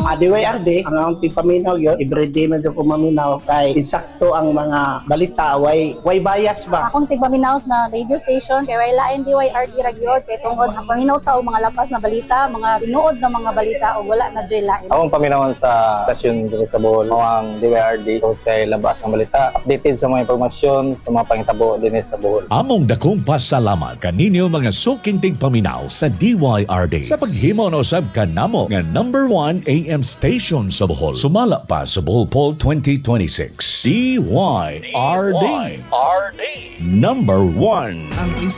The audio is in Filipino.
DYRD, ang paminaw yun, everyday man ko maminaw kay insakto ang mga balita, way bias ba? Akong tigpaminaw na radio station, kay way lain DYRD ragyod, kay tungod ang paminaw tao mga lapas na balita, mga tinuod na mga balita o wala na joy lain. Akong paminawon sa stasyon dito sa Bohol, ang DYRD, kay labas ang balita, updated sa mga impormasyon, sa mga pangitabo din sa Bohol. Among dakong pasalamat kaninyo mga suking tigpaminaw sa DYRD sa paghimo no sab kanamo nga number 1 AM station sa Bohol. Sumala pa sa Bohol Poll 2026. DYRD. Number 1.